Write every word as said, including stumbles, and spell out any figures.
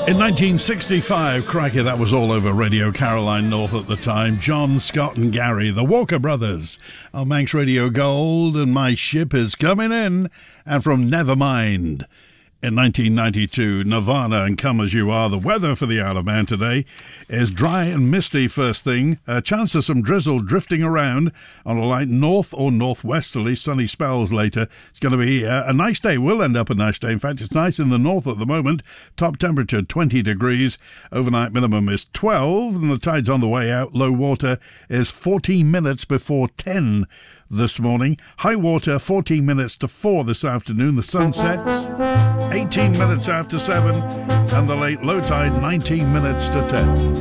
In nineteen sixty-five, crikey, that was all over Radio Caroline North at the time. John, Scott and Gary, the Walker Brothers, on Manx Radio Gold, and My Ship Is Coming In, and from Nevermind. In nineteen ninety-two, Nirvana and Come As You Are. The weather for the Isle of Man today is dry and misty first thing. A chance of some drizzle drifting around on a light north or northwesterly. Sunny spells later. It's going to be uh, a nice day. Will end up a nice day. In fact, it's nice in the north at the moment. Top temperature twenty degrees. Overnight minimum is twelve. And the tide's on the way out. Low water is fourteen minutes before ten this morning. High water fourteen minutes to four this afternoon. The sun sets eighteen minutes after seven, and the late low tide nineteen minutes to ten.